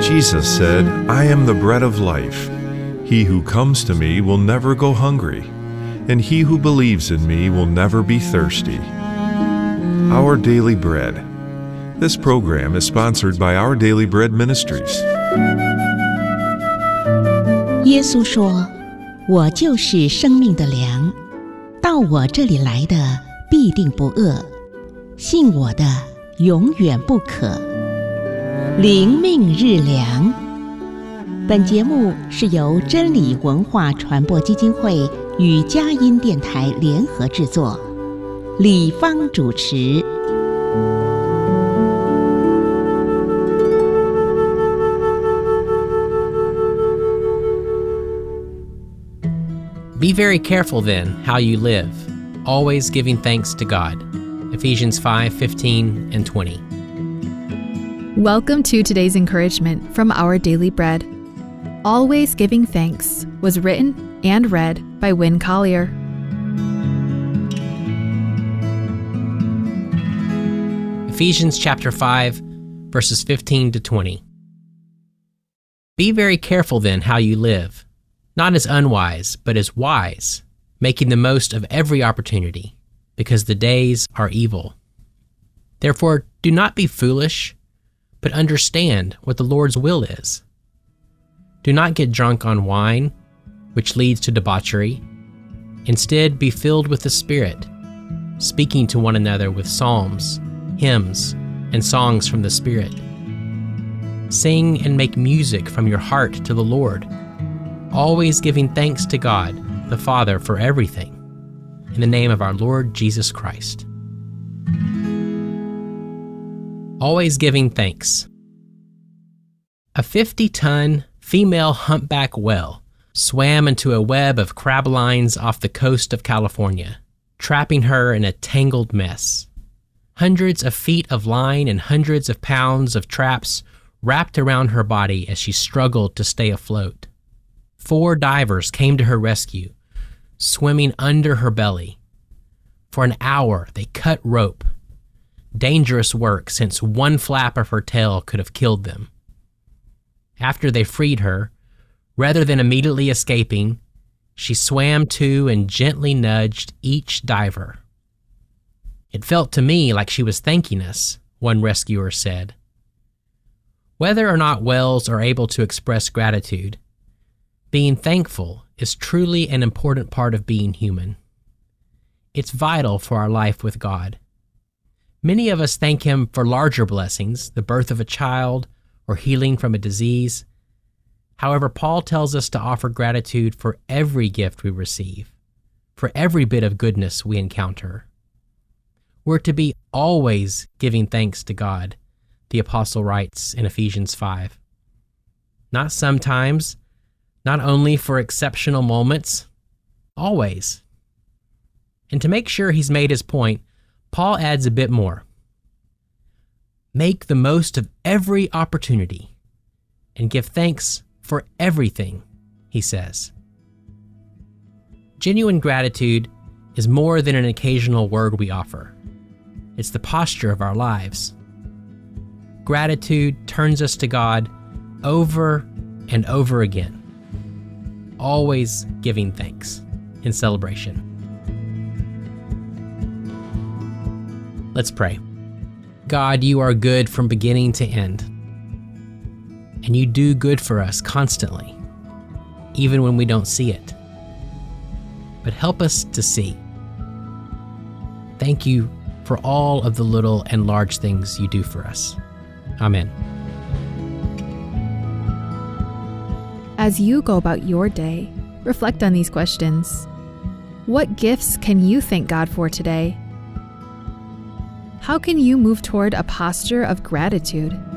Jesus said, "I am the bread of life. He who comes to me will never go hungry, and he who believes in me will never be thirsty." Our Daily Bread. This program is sponsored by Our Daily Bread Ministries. 耶稣说：“我就是生命的粮，到我这里来的必定不饿，信我的永远不渴。”灵命日粮。本节目是由真理文化传播基金会与佳音电台联合制作，李芳主持。 Be very careful then how you live, always giving thanks to God. Ephesians 5:15 and 20. Welcome to today's encouragement from Our Daily Bread. Always Giving Thanks was written and read by Wynne Collier. Ephesians chapter 5, verses 15 to 20. Be very careful then how you live, not as unwise, but as wise, making the most of every opportunity, because the days are evil. Therefore, do not be foolish, but understand what the Lord's will is. Do not get drunk on wine, which leads to debauchery. Instead, be filled with the Spirit, speaking to one another with psalms, hymns, and songs from the Spirit. Sing and make music from your heart to the Lord, always giving thanks to God, the Father, for everything, in the name of our Lord Jesus Christ. Always giving thanks. A 50-ton female humpback whale swam into a web of crab lines off the coast of California, trapping her in a tangled mess. Hundreds of feet of line and hundreds of pounds of traps wrapped around her body as she struggled to stay afloat. 4 divers came to her rescue, swimming under her belly. For an hour, they cut rope. Dangerous work, since one flap of her tail could have killed them. After they freed her, rather than immediately escaping, she swam to and gently nudged each diver. "It felt to me like she was thanking us," one rescuer said. Whether or not whales are able to express gratitude, being thankful is truly an important part of being human. It's vital for our life with God. Many of us thank Him for larger blessings, the birth of a child, or healing from a disease. However, Paul tells us to offer gratitude for every gift we receive, for every bit of goodness we encounter. We're to be always giving thanks to God, the apostle writes in Ephesians 5. Not sometimes, not only for exceptional moments, always. And to make sure he's made his point, Paul adds a bit more. Make the most of every opportunity and give thanks for everything, he says. Genuine gratitude is more than an occasional word we offer. It's the posture of our lives. Gratitude turns us to God over and over again, always giving thanks in celebration. Let's pray. God, you are good from beginning to end, and you do good for us constantly, even when we don't see it. But help us to see. Thank you for all of the little and large things you do for us. Amen. As you go about your day, reflect on these questions. What gifts can you thank God for today? How can you move toward a posture of gratitude?